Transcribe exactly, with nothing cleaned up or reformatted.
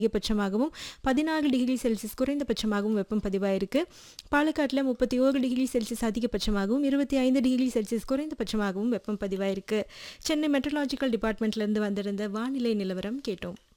அதிகபட்சமாகவும் பதினான்கு degree Celsius குறைந்தபட்சமாகவும் வெப்பம் பதிவாயிருக்கு. பாலக்காட்டில் முப்பத்தி ஒரு டிகிரி செல்சியஸ் அதிகபட்சமாகவும் இருபத்தி ஐந்து டிகிரி செல்சியஸ் குறைந்தபட்சமாகவும் வெப்பம் பதிவாயிருக்கு. சென்னை மெட்ரலாஜிக்கல் டிபார்ட்மெண்ட்லேருந்து வந்திருந்த வானிலை நிலவரம் கேட்டோம்.